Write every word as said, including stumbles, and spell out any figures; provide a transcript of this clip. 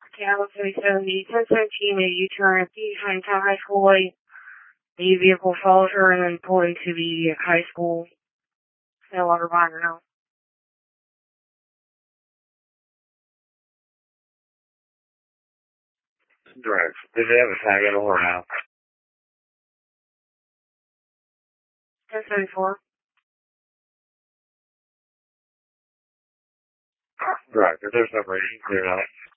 Cabo three seventy, ten seventeen, a U-turn at the Huntington High School light. The vehicle follows her and then pulled into the high school. No longer behind her now. Direct. Did they have a tag at all or now? ten seventy-four. Direct. If there's no rating, clear out.